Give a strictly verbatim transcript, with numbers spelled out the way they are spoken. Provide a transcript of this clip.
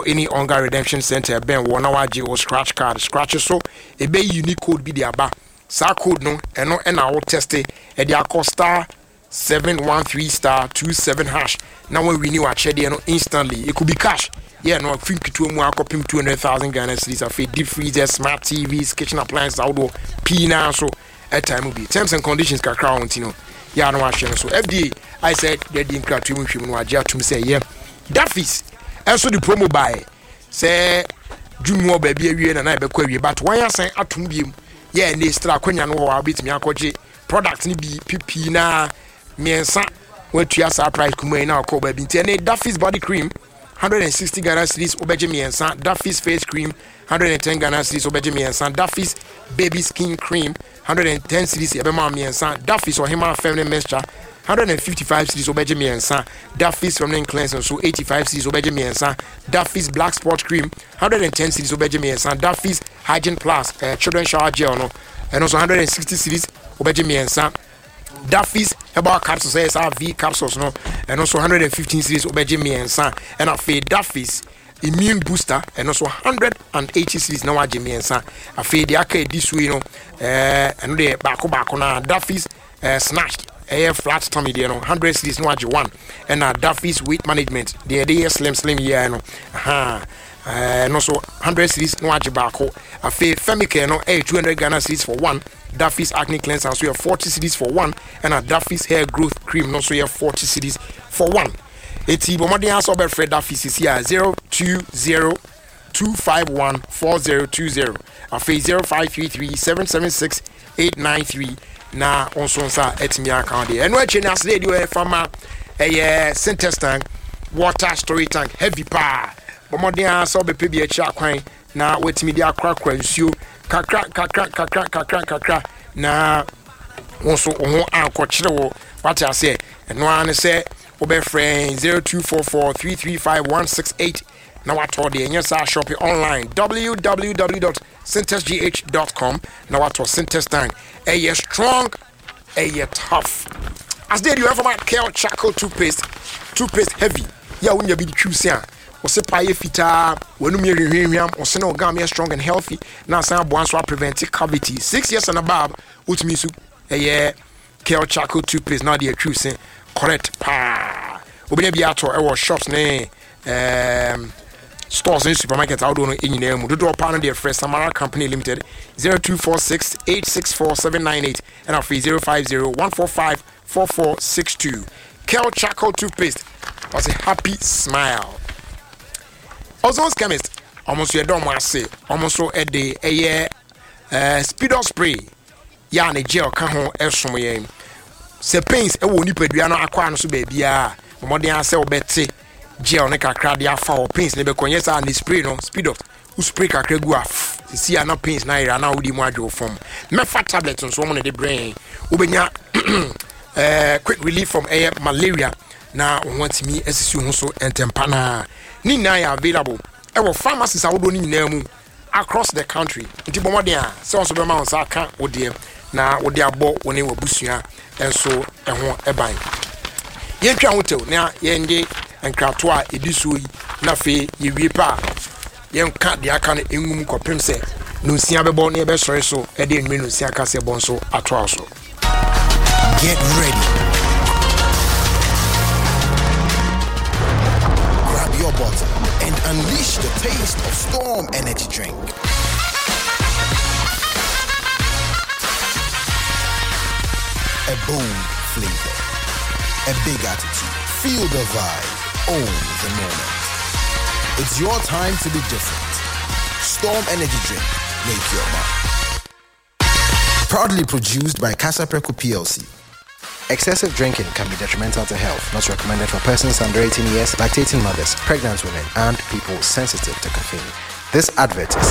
or any Onga Redemption Center ben one hour or scratch card scratch so a be unique code be the aba sa code no and no and I will test it at the star seven one three star two seven hash. Now when we renew our check no instantly it could be cash. Yeah, no, film to mu akopim two hundred thousand Ghana cedis of deep freezer, smart T Vs, kitchen appliances, outdoor P now so at time will be terms and conditions ka crown you know. Yeah, no action so F D A I said they didn't crack to him no aja to say yeah. Duffy's also the promo buy say Junior baby awie na na be kwa awie but why asan atom biem yeah na extra kwanya no wa bit me akoje product ni bi pp na miensa wetua surprise kuma na akọ baby ntia Duffy's body cream one hundred sixty Ghana cedis obeje miensa Duffy's face cream one hundred ten Ghana cedis obeje miensa Duffy's baby skin cream one hundred ten cedis ebema miensa Duffy's or hima feminine moisture one hundred fifty-five cedis obeje miensa Duffy's feminine cleanser so eighty-five cedis obeje miensa Duffy's black spot cream one hundred ten cedis obeje miensa Duffy's hygiene plus uh, children shower gel no and also one hundred sixty cedis obeje miensa Duffy's herbal capsules S R V capsules no and also one hundred fifteen cedis obeje miensa and afi Duffy's immune booster and also one hundred eighty cedis na waje miensa afi de aka this way no eh and de bako bako na Duffy's uh, snatched a flat tummy there no one hundred cedis no waje one and uh, Duffy's weight management the day slim slim here no aha and also one hundred cedis no waje bako afi Femicare no eh two hundred Ghana cedis for one Duffy's acne cleanser so you have forty cedis for one and a Duffy's hair growth cream no so you have forty cedis for one. Eti bomadi answer be Fred Duffy's is here zero two zero two five one four zero two zero afi zero five three three seven seven six eight nine three na onso nsa etimi account there eno ache na say dey from a eh Syntex tank water storage tank heavy pa bomadi answer be pebi achi akwan na wetimi dey akra akra nsuo kakra kakra kakra kakra kakra na onso oho ankokire wo what I say eno an say obe friend zero two four four three three five one six eight now I told you yes I shop it online w w w dot syntex g h dot com now I told Syntex tank a year strong a year tough as did you ever my Kale charcoal toothpaste toothpaste heavy yeah when you be the choose ya or say pie fita when you rehwehwam or say no gam strong and healthy now say boan so prevent cavity six years and above which means a year Kale charcoal toothpaste now the truth say correct pa obi na bi ato e wo shops ne um stores in supermarket out on in name do do pa no the fresh Samara company limited zero two four six eight six four seven nine eight and our zero five zero one four five four four six two. Kale charcoal toothpaste was a happy smile. Ozon's chemist almost you don't want to say almost so a day a year uh speedo spray ya na gel ka ho esom yen se pains e wo nipadua no akwa no so ba bia moden ase obete gel ne kakra dia fa o pains ne be konye sa na spray no speedo u spray kakra gu af si ana pains na ira na wodi mu adwo form me fa tablet so mo ne de brain ubenya eh quick relief from air malaria na want me asisi ho so entempa na ni na ya available e wo pharmacies awodo ni nyina mu across the country nti bomoden a se on so be ma on sa ka ode na wode abo woni wabusua enso eho eban ye twa hotel na ye nge enkrato a ediso yi na fe ye wie pa ye nka de aka na engum kopem se no sia bebo na ye be sore so e de enwe no sia ka se bon so ato aso. Get ready. Grab your bottle and unleash the taste of Storm Energy drink. A bold flavor, a big attitude, feel the vibe, own the moment. It's your time to be different. Storm Energy Drink, make your mark. Proudly produced by Casa Preco P L C. Excessive drinking can be detrimental to health, not recommended for persons under eighteen years, lactating mothers, pregnant women, and people sensitive to caffeine. This advert is